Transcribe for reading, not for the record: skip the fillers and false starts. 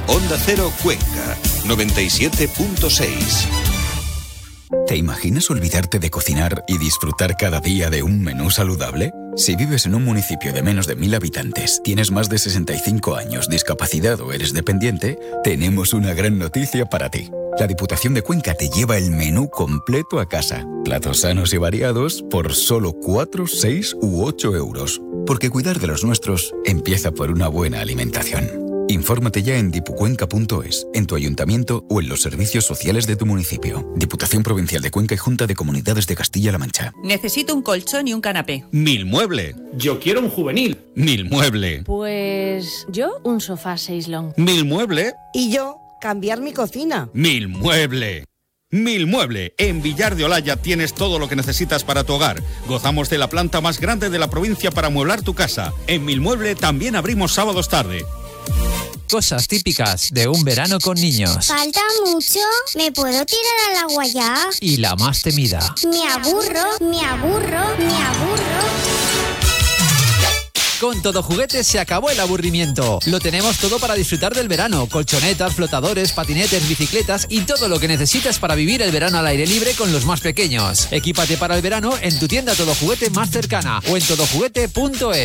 Onda Cero Cuenca, 97.6. ¿Te imaginas olvidarte de cocinar y disfrutar cada día de un menú saludable? Si vives en un municipio de menos de 1.000 habitantes, tienes más de 65 años, discapacidad o eres dependiente, tenemos una gran noticia para ti. La Diputación de Cuenca te lleva el menú completo a casa. Platos sanos y variados por solo 4, 6 u 8 euros. Porque cuidar de los nuestros empieza por una buena alimentación. Infórmate ya en dipucuenca.es, en tu ayuntamiento o en los servicios sociales de tu municipio. Diputación Provincial de Cuenca y Junta de Comunidades de Castilla-La Mancha. Necesito un colchón y un canapé. Milmueble. Yo quiero un juvenil. Milmueble. Pues yo un sofá 6 long. Milmueble. Y yo cambiar mi cocina. Milmueble. Milmueble. En Villar de Olaya tienes todo lo que necesitas para tu hogar. Gozamos de la planta más grande de la provincia para amueblar tu casa. En Milmueble también abrimos sábados tarde. Cosas típicas de un verano con niños. ¿Falta mucho? ¿Me puedo tirar al agua ya? Y la más temida. Me aburro. Con Todo Juguetes se acabó el aburrimiento. Lo tenemos todo para disfrutar del verano. Colchonetas, flotadores, patinetes, bicicletas y todo lo que necesitas para vivir el verano al aire libre con los más pequeños. Equípate para el verano en tu tienda Todo Juguete más cercana o en todojuguete.es.